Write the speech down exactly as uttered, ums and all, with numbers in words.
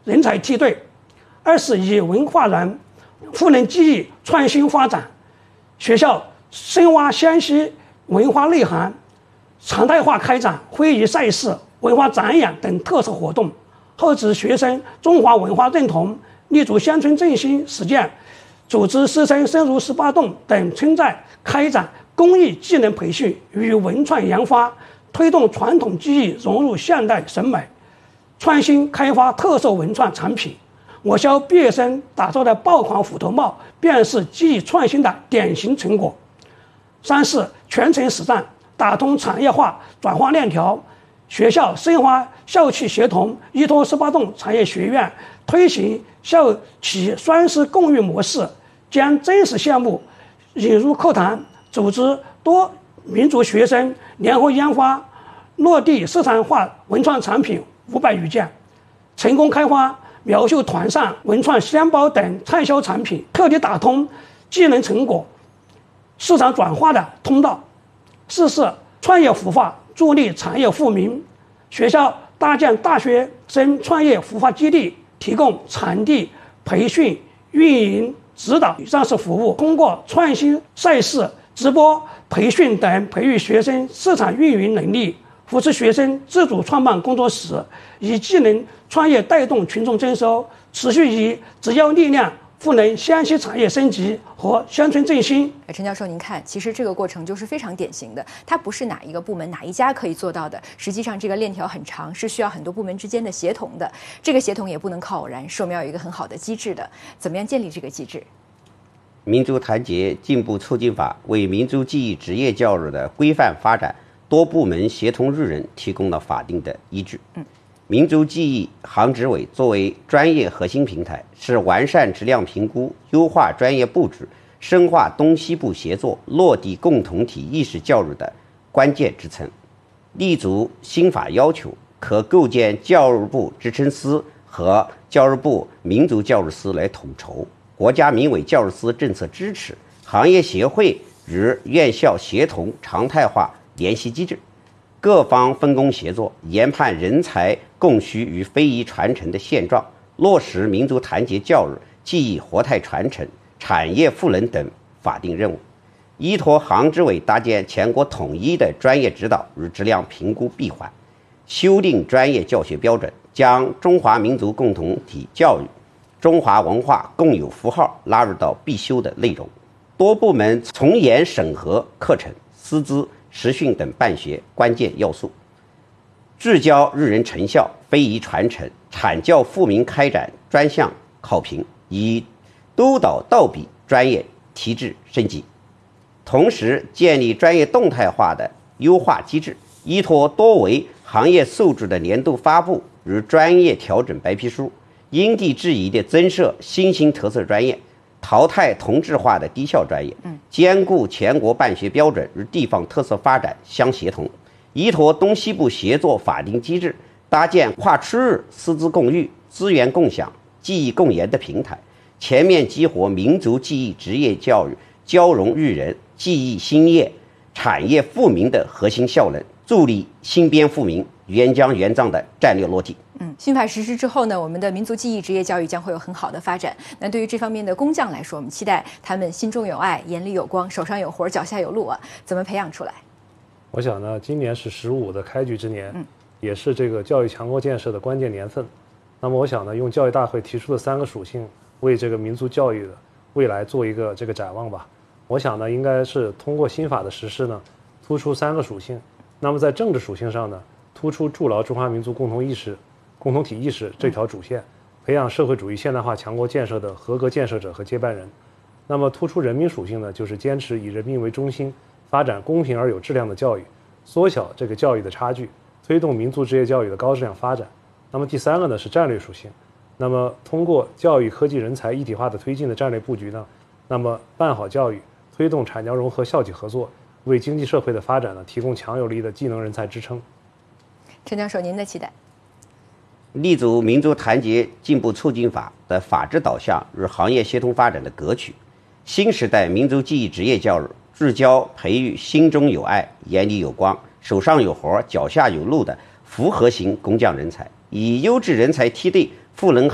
人才梯队；二是以文化人赋能技艺创新发展，学校深挖湘西文化内涵，常态化开展会议赛事、文化展演等特色活动，厚植学生中华文化认同，立足乡村振兴实践，组织师生深入十八洞等村寨开展工艺技能培训与文创研发，推动传统技艺融入现代审美，创新开发特色文创产品。我校毕业生打造的爆款虎头帽便是技艺创新的典型成果。三是全程实战，打通产业化转化链条。学校深化校企协同，依托十八洞产业学院推行校企双师共育模式，将真实项目引入课堂，组织多民族学生联合研发，落地市场化文创产品五百余件，成功开发苗绣团扇、文创箱包等畅销产品，彻底打通技能成果市场转化的通道。四是创业孵化，助力产业富民。学校搭建大学生创业孵化基地，提供场地、培训、运营、指导上市服务，通过创新赛事、直播培训等培育学生市场运营能力，扶持学生自主创办工作室，以技能创业带动群众增收，持续以职业力量赋能湘西产业升级和乡村振兴。 陈教授，您看，其实这个过程就是非常典型的，它不是哪一个部门哪一家可以做到的，实际上这个链条很长，是需要很多部门之间的协同的。这个协同也不能靠偶然，是我们要有一个很好的机制的。怎么样建立这个机制？ 民族团结进步促进法为民族技艺职业教育的规范发展、多部门协同育人提供了法定的依据。嗯。民族技艺行执委作为专业核心平台，是完善质量评估、优化专业布置、深化东西部协作、落地共同体意识教育的关键支撑。立足新法要求，可构建教育部职称司和教育部民族教育司来统筹，国家民委教育司政策支持，行业协会与院校协同常态化联系机制。各方分工协作，研判人才供需与非遗传承的现状，落实民族团结教育、技艺活态传承、产业赋能等法定任务，依托行执委搭建全国统一的专业指导与质量评估闭环，修订专业教学标准，将中华民族共同体教育、中华文化共有符号拉入到必修的内容，多部门从严审核课程、师资、实训等办学关键要素，聚焦育人成效、非遗传承、产教富民开展专项考评，以督导倒逼专业提质升级。同时建立专业动态化的优化机制，依托多维行业素质的年度发布与专业调整白皮书，因地制宜地增设新兴特色专业，淘汰同质化的低效专业，兼顾全国办学标准与地方特色发展相协同，依托东西部协作法定机制，搭建跨区域师资共育、资源共享、技艺共研的平台，全面激活民族技艺职业教育交融育人、技艺兴业、产业富民的核心效能，助力新编富民、原疆原藏的战略落地。 嗯，新法实施之后呢，我们的民族技艺职业教育将会有很好的发展。那对于这方面的工匠来说，我们期待他们心中有爱、眼里有光、手上有活、脚下有路啊！怎么培养出来？ 我想呢，今年是十五的开局之年，嗯，也是这个教育强国建设的关键年份。那么我想呢，用教育大会提出的三个属性，为这个民族教育的未来做一个这个展望吧。我想呢，应该是通过新法的实施呢，突出三个属性。那么在政治属性上呢，突出筑牢中华民族共同意识、共同体意识这条主线，培养社会主义现代化强国建设的合格建设者和接班人。那么突出人民属性呢，就是坚持以人民为中心，发展公平而有质量的教育，缩小这个教育的差距，推动民族职业教育的高质量发展。那么第三个呢是战略属性，那么通过教育科技人才一体化的推进的战略布局呢，那么办好教育，推动产教融合校企合作，为经济社会的发展呢提供强有力的技能人才支撑。 陈教授，您的期待？ 立足民族团结进步促进法的法治导向与行业协同发展的格局，新时代民族技艺职业教育聚焦培育心中有爱、眼里有光、手上有活、脚下有路的复合型工匠人才，以优质人才梯队赋能